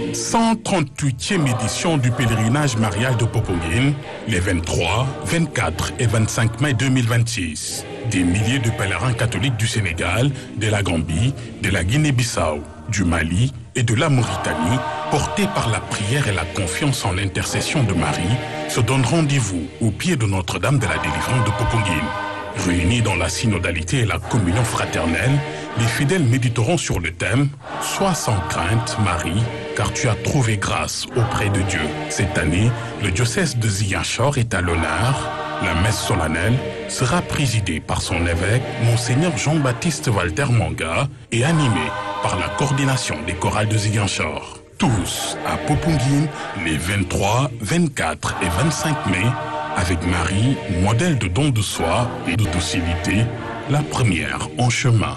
138e édition du pèlerinage marial de Popenguine, les 23, 24 et 25 mai 2026. Des milliers de pèlerins catholiques du Sénégal, de la Gambie, de la Guinée-Bissau, du Mali et de la Mauritanie, portés par la prière et la confiance en l'intercession de Marie, se donnent rendez-vous au pied de Notre-Dame de la Délivrance de Popenguine. Réunis dans la synodalité et la communion fraternelle, les fidèles méditeront sur le thème « Sois sans crainte, Marie, car tu as trouvé grâce auprès de Dieu ». Cette année, le diocèse de Ziguinchor est à l'honneur. La messe solennelle sera présidée par son évêque, Monseigneur Jean-Baptiste Walter Manga, et animée par la coordination des chorales de Ziguinchor. Tous à Popenguine les 23, 24 et 25 mai, avec Marie, modèle de don de soi et de docilité, la première en chemin.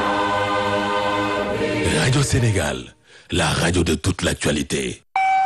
Radio Sénégal, la radio de toute l'actualité.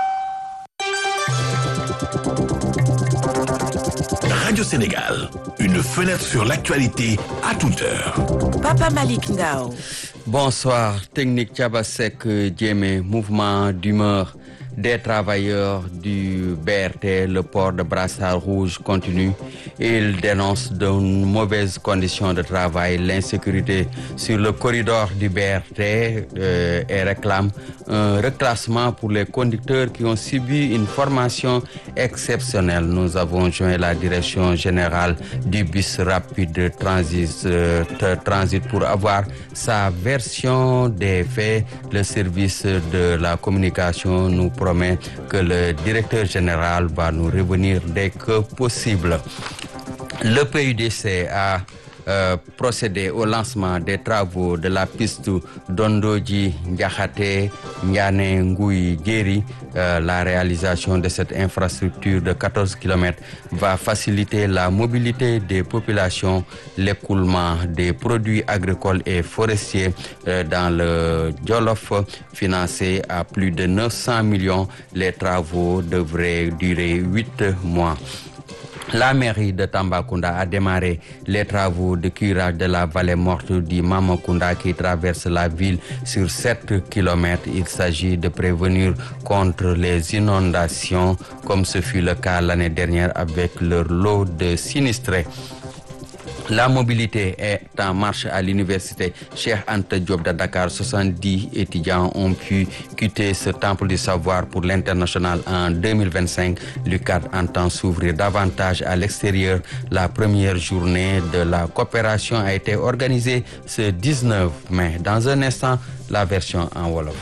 Radio Sénégal, une fenêtre sur l'actualité à toute heure. Papa Malick Ndao. Bonsoir, technique Thiabasek Diémé, mouvement d'humeur des travailleurs du BRT, le port de brassard rouge continue. Ils dénoncent de mauvaises conditions de travail, l'insécurité sur le corridor du BRT et réclament un reclassement pour les conducteurs qui ont subi une formation exceptionnelle. Nous avons joint la direction générale du bus rapide transit pour avoir sa version des faits. Le service de la communication nous promet que le directeur général va nous revenir dès que possible. Le PUDC a procédé au lancement des travaux de la piste Dondoji Ndiakhate Ndiané Ngouy Djeri. La réalisation de cette infrastructure de 14 km va faciliter la mobilité des populations, l'écoulement des produits agricoles et forestiers dans le Djolof, financé à plus de 900 millions. Les travaux devraient durer 8 mois. La mairie de Tambacounda a démarré les travaux de curage de la vallée morte du Mamakunda qui traverse la ville sur 7 km. Il s'agit de prévenir contre les inondations, comme ce fut le cas l'année dernière avec leur lot de sinistrés. La mobilité est en marche à l'université Cheikh Anta Diop de Dakar. 70 étudiants ont pu quitter ce temple du savoir pour l'international en 2025. L'UCAD entend s'ouvrir davantage à l'extérieur. La première journée de la coopération a été organisée ce 19 mai. Dans un instant, la version en Wolof.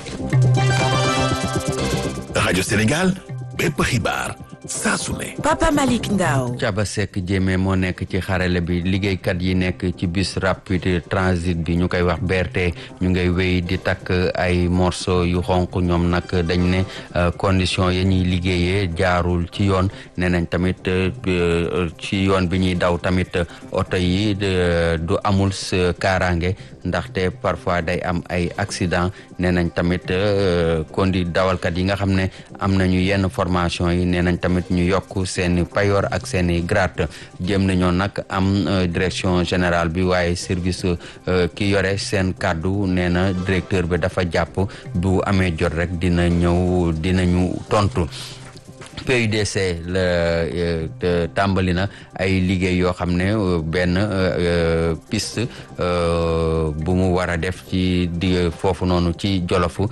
Radio Sénégal, bépp xibaar saa su ne. Papa Malick Ndao. Thiabasek Diémé moo nekk ci xarale bi. Liggéeykat yi nekk ci bus rapide transit bi ñu koy wax BRT ñu ngay wéy di takk ay morceau yu xonq. ñoom nag dañ ne condition yi ñuy liggéeyee jaarul ci yoon. nee nañ tamit ci yoon bi ñuy daw tamit oto yi du amul sa kaaraange ndaxte parfois day am ay accident. nee nañ tamit dawalkat yi nga xam ne am nañu yenn formation yi nee nañ tamit ñu yokk seen payoor ak seen i grade. jëm nañoo nag am direction générale bi waaye service ki yore seen kàddu nee na directeur bi dafa jàpp bu amee jot rek dinañu tontu. PUDC tàmbali na ay liggéey yoo xam ne benn piste bu mu war a def ci foofu noonu ci Jolofu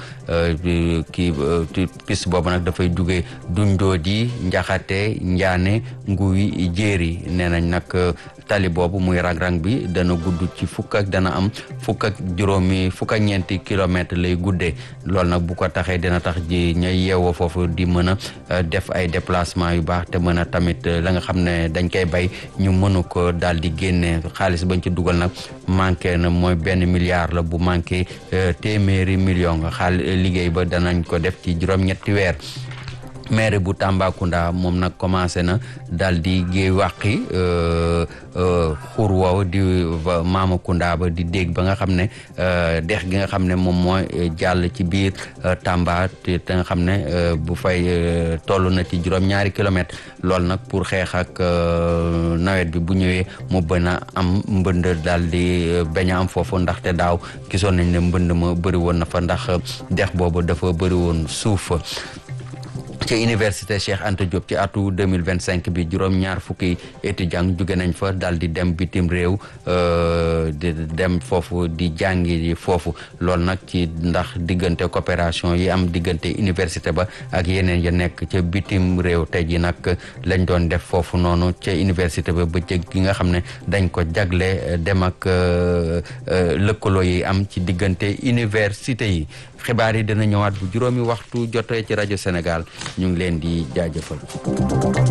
piste boobu nag dafay jóge Dundoodi Njaxate Njaane Nguy Jéeri. nee nañ nag tali boobu muy rang-rang bi dana gudd ci dana am fukk ak ñeenti kilomètres lay guddee. loolu nag bu ko taxee dina tax ji ñay yeewoo foofu di mën a def ay déplacement yu baax te mën a tamit la nga xam ne dañ koy bay ñu mënu ko daal di génne. xaalis bañ ci dugal nag manqué na mooy 1 milliard la bu manqué téeméeri million. liggéey ba danañ ko def ci juróom-ñetti weer. maire bu Tambacounda moom nag commencé na daal di géey wàqi xur woow di Mamakunda ba di dégg ba nga xam ne dex gi nga xam ne moom mooy jàll ci biir Tamba te nga xam ne bu fay toll na ci juróom-ñaari kilomètres loolu nag pour xeex ak nawet bi bu ñëwee mu bën a am mbënd daal di bañ a am foofu ndaxte daaw gisoon nañ ne mbënd ma bëri woon na fa ndax dex boobu dafa bëri woon suuf ci université Cheikh Anta Diop ci atu 2025 bi juróom-ñaar fukki étudiant jóge nañ fa daal di dem bitim réew di dem foofu di jàngi foofu loolu nag ci ndax diggante coopération yi am diggante université ba ak yeneen ya nekk ca bitim réew tey ji nag lañ doon def foofu noonu ca université ba bëccëg gi nga xam ne dañ ko jagle dem ak lëkkaloo yi am ci diggante université yi xibaar yi dina ñëwaat bu juróomi waxtu jotee ci rajo Sénégal ñu ngi leen di jaajëfal